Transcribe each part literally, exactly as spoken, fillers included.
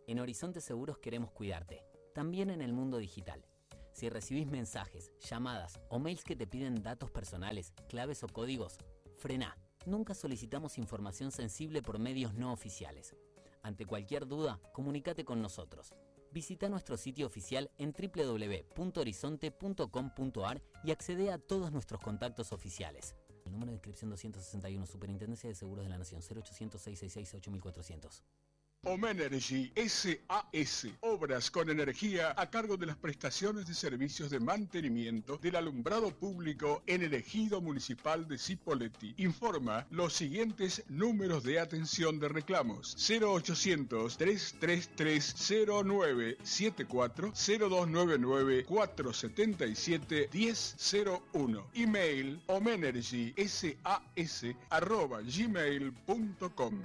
En Horizonte Seguros queremos cuidarte, también en el mundo digital. Si recibís mensajes, llamadas o mails que te piden datos personales, claves o códigos, frená. Nunca solicitamos información sensible por medios no oficiales. Ante cualquier duda, comunícate con nosotros. Visita nuestro sitio oficial en doble u doble u doble u punto horizonte punto com punto a r y accede a todos nuestros contactos oficiales. El número de inscripción doscientos sesenta y uno, Superintendencia de Seguros de la Nación, cero ochocientos, seiscientos sesenta y seis, ocho mil cuatrocientos. Omenergy S A S, obras con energía a cargo de las prestaciones de servicios de mantenimiento del alumbrado público en el ejido municipal de Cipolletti. Informa los siguientes números de atención de reclamos: cero ochocientos, trescientos treinta y tres, cero nueve setenta y cuatro, cero dos noventa y nueve, cuatrocientos setenta y siete, diez cero uno. Email omenergysas arroba gmail punto com.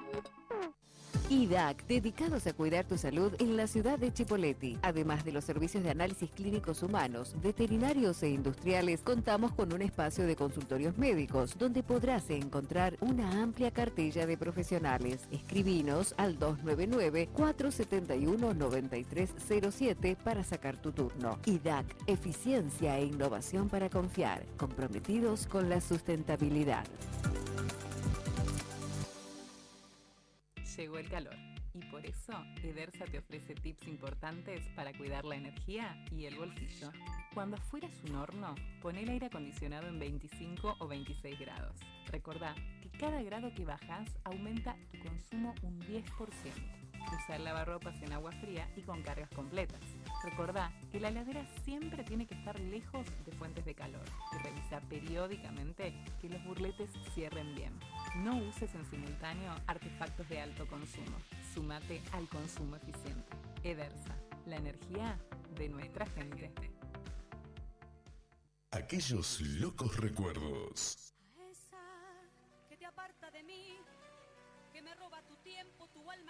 I D A C, dedicados a cuidar tu salud en la ciudad de Chipolletti. Además de los servicios de análisis clínicos humanos, veterinarios e industriales, contamos con un espacio de consultorios médicos, donde podrás encontrar una amplia cartilla de profesionales. Escribinos al dos nueve nueve, cuatro siete uno, nueve tres cero siete para sacar tu turno. I D A C, eficiencia e innovación para confiar, comprometidos con la sustentabilidad. Llegó el calor y por eso Edersa te ofrece tips importantes para cuidar la energía y el bolsillo. Cuando afuera es un horno, pon el aire acondicionado en veinticinco o veintiséis grados. Recordá que cada grado que bajas aumenta tu consumo un diez por ciento. Usa el lavarropas en agua fría y con cargas completas. Recordá que la heladera siempre tiene que estar lejos de fuentes de calor y revisa periódicamente que los burletes cierren bien. No uses en simultáneo artefactos de alto consumo. Súmate al consumo eficiente. Edersa, la energía de nuestra gente. Aquellos locos recuerdos. A esa que te aparta de mí, que me roba tu tiempo, tu alma.